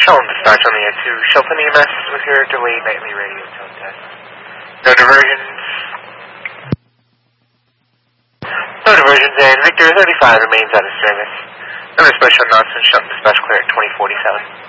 Shelton Dispatch on the air to Shelton EMS with your delayed nightly radio tone test. No diversions. No diversions, and Victor 35 remains out of service. No special announcement, Shelton Dispatch clear at 2047.